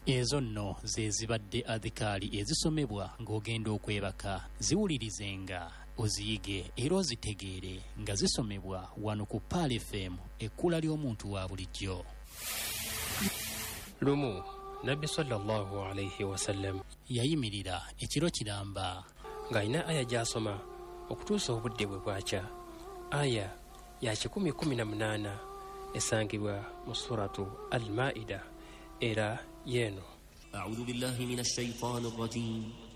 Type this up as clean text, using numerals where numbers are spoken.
Ezo nno ze zibadde adhikaali ezisomebwa ng'ogenda okwebaka. Ziwulirizenga, oziyige era ozitegeere nga zisomebwa wano ku Paal FM, ekkula ly'omuntu wa bulijjo. Lumu Nabbi sallallahu alayhi wasallam yayimirira ekiro kiramba ng'alina aya gy'asoma okutuusa obudde bwe bwakya. Aya ya 118 esangibwa mu suratu Al-Maida era yeeno. A'udhu billahi minash shaytanir rajim.